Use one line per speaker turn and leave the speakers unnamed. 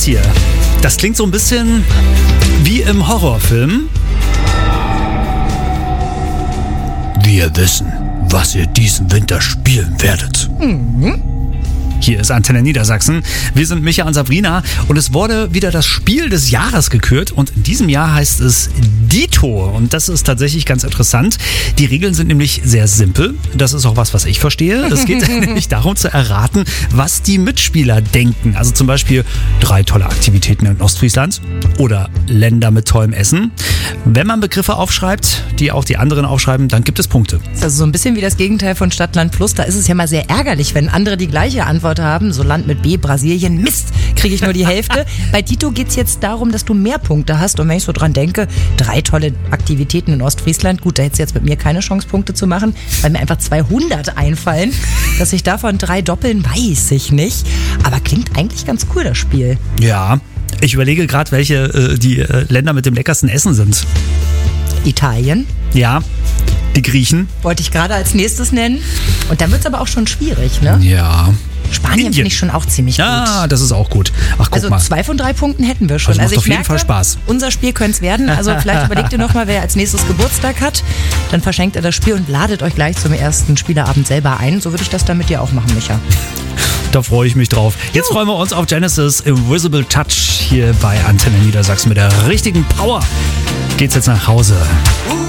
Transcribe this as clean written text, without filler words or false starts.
das hier? Das klingt so ein bisschen wie im Horrorfilm. Wir wissen, was ihr diesen Winter spielen werdet. Hier ist Antenne Niedersachsen. Wir sind Micha und Sabrina und es wurde wieder das Spiel des Jahres gekürt und in diesem Jahr heißt es Dito und das ist tatsächlich ganz interessant. Die Regeln sind nämlich sehr simpel. Das ist auch was ich verstehe. Es geht nämlich darum zu erraten, was die Mitspieler denken. Also zum Beispiel 3 tolle Aktivitäten in Ostfriesland oder Länder mit tollem Essen. Wenn man Begriffe aufschreibt, die auch die anderen aufschreiben, dann gibt es Punkte.
Das ist also so ein bisschen wie das Gegenteil von Stadt, Land, Fluss. Da ist es ja mal sehr ärgerlich, wenn andere die gleiche Antwort haben. So Land mit B, Brasilien. Mist, kriege ich nur die Hälfte. Bei Dito geht es jetzt darum, dass du mehr Punkte hast. Und wenn ich so dran denke, 3 tolle Aktivitäten in Ostfriesland. Gut, da hättest du jetzt mit mir keine Chance, Punkte zu machen, weil mir einfach 200 einfallen. Dass ich davon 3 doppeln, weiß ich nicht. Aber klingt eigentlich ganz cool, das Spiel.
Ja, ich überlege gerade, welche die Länder mit dem leckersten Essen sind.
Italien.
Ja, die Griechen.
Wollte ich gerade als nächstes nennen. Und dann wird es aber auch schon schwierig, ne?
Ja.
Spanien finde ich schon auch ziemlich gut.
Ja, das ist auch gut. Ach, guck
also
mal.
2 von 3 Punkten hätten wir schon.
Also macht
ich
auf jeden
merke,
Fall Spaß.
Unser Spiel könnte es werden. Also vielleicht überlegt ihr nochmal, wer als nächstes Geburtstag hat. Dann verschenkt ihr das Spiel und ladet euch gleich zum ersten Spielerabend selber ein. So würde ich das dann mit dir auch machen, Micha.
Da freue ich mich drauf. Jetzt freuen wir uns auf Genesis Invisible Touch hier bei Antenne Niedersachsen. Mit der richtigen Power geht's jetzt nach Hause.